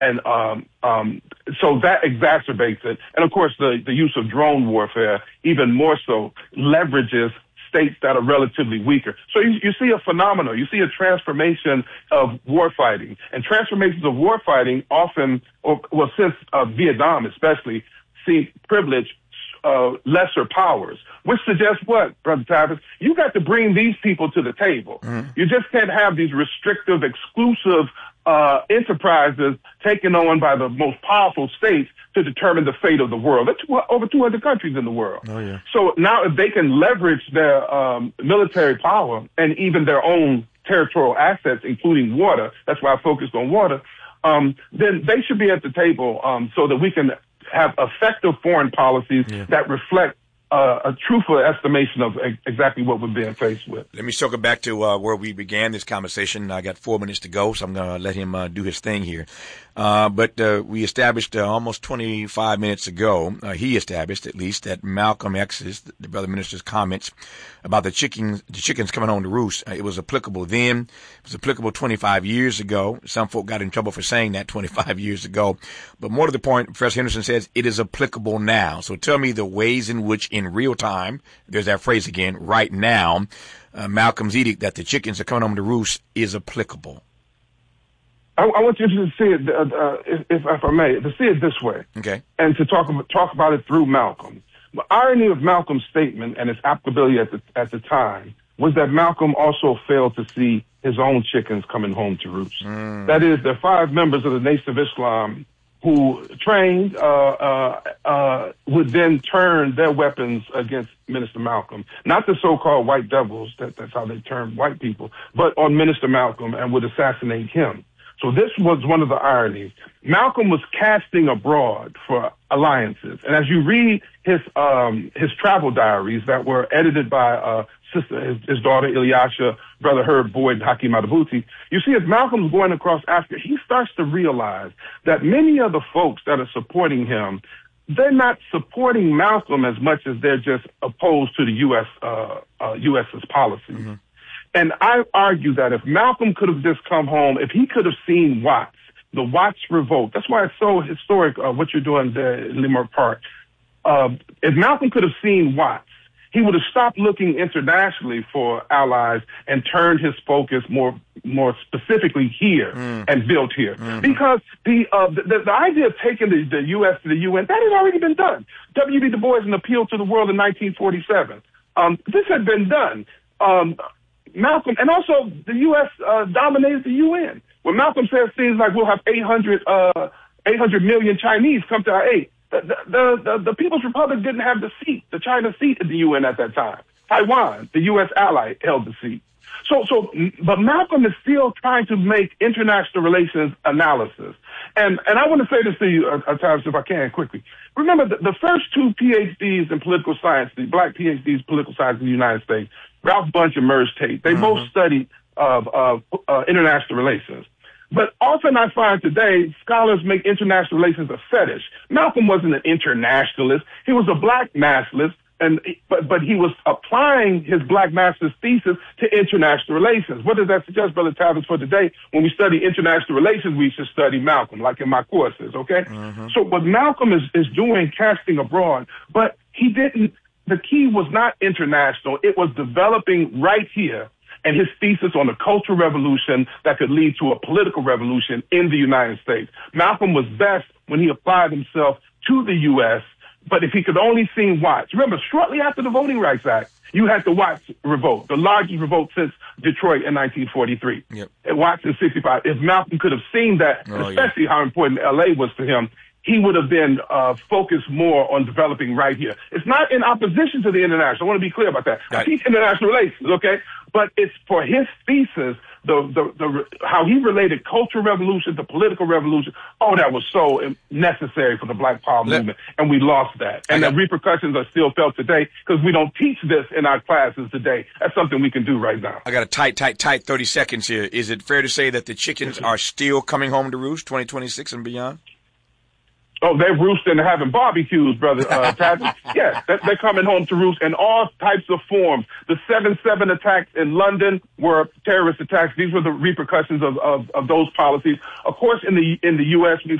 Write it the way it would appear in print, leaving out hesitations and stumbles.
And so that exacerbates it. And of course, the use of drone warfare, even more so, leverages states that are relatively weaker. So you see a phenomenon. You see a transformation of warfighting. And transformations of warfighting often, since Vietnam especially, see privilege lesser powers, which suggests what, Brother Tavis? You got to bring these people to the table. Mm-hmm. You just can't have these restrictive, exclusive enterprises taken on by the most powerful states to determine the fate of the world. There's over 200 countries in the world. Oh, yeah. So now if they can leverage their military power and even their own territorial assets, including water, that's why I focused on water, then they should be at the table so that we can have effective foreign policies that reflect a truthful estimation of exactly what we're being faced with. Let me circle back to where we began this conversation. I got 4 minutes to go, so I'm going to let him do his thing here. But we established almost 25 minutes ago, he established at least, that Malcolm X's, the brother minister's comments about the chickens coming home to roost. It was applicable then. It was applicable 25 years ago. Some folk got in trouble for saying that 25 years ago. But more to the point, Professor Henderson says it is applicable now. So tell me the ways in which in real time, there's that phrase again, right now, Malcolm's edict that the chickens are coming home to roost is applicable. I want you to see it, if I may, to see it this way. Okay. And to talk about it through Malcolm. The irony of Malcolm's statement and its applicability at the time was that Malcolm also failed to see his own chickens coming home to roost. That is, there are 5 members of the Nation of Islam who trained would then turn their weapons against Minister Malcolm. Not the so-called white devils, that's how they term white people, but on Minister Malcolm, and would assassinate him. So this was one of the ironies. Malcolm was casting abroad for alliances. And as you read his travel diaries that were edited by his daughter Ilyasha, brother Herb Boyd, and Hakeem Adabuti, you see as Malcolm's going across Africa, he starts to realize that many of the folks that are supporting him, they're not supporting Malcolm as much as they're just opposed to the U.S.'s policy. Mm-hmm. And I argue that if Malcolm could have just come home, if he could have seen Watts, the Watts revolt, that's why it's so historic what you're doing there in Leimert Park. If Malcolm could have seen Watts, he would have stopped looking internationally for allies and turned his focus more specifically here and built here. Mm-hmm. Because the idea of taking the U.S. to the UN, that had already been done. W.B. Du Bois, an appeal to the world in 1947. This had been done. Malcolm, and also the U.S. Dominated the UN. When Malcolm says things like we'll have 800 million Chinese come to our aid, the People's Republic didn't have the seat, the China seat in the UN at that time. Taiwan, the U.S. ally, held the seat. But Malcolm is still trying to make international relations analysis. And I want to say this to you, Tavis, if I can, quickly. Remember, the first 2 PhDs in political science, the black PhDs in political science in the United States, Ralph Bunche and Merce Tate, they both studied international relations. But often I find today scholars make international relations a fetish. Malcolm wasn't an internationalist. He was a black nationalist, but he was applying his black master's thesis to international relations. What does that suggest, Brother Tavis, for today? When we study international relations, we should study Malcolm, like in my courses, okay? Mm-hmm. So what Malcolm is doing, casting abroad, but he didn't, the key was not international. It was developing right here, and his thesis on the cultural revolution that could lead to a political revolution in the United States. Malcolm was best when he applied himself to the U.S., but if he could only see Watts. Remember, shortly after the Voting Rights Act, you had the Watts revolt, the largest revolt since Detroit in 1943. Yep. And Watts in 65. If Malcolm could have seen that, especially how important L.A. was to him, he would have been focused more on developing right here. It's not in opposition to the international. I want to be clear about that. Right. I teach international relations, okay? But it's for his thesis, the how he related cultural revolution to political revolution. Oh, that was so necessary for the Black Power movement, and we lost that. And the repercussions are still felt today because we don't teach this in our classes today. That's something we can do right now. I got a tight 30 seconds here. Is it fair to say that the chickens are still coming home to roost 2026 and beyond? Oh, they're roosting and having barbecues, brother. Yeah, they're coming home to roost in all types of forms. The 7/7 attacks in London were terrorist attacks. These were the repercussions of those policies. Of course, in the U.S., we've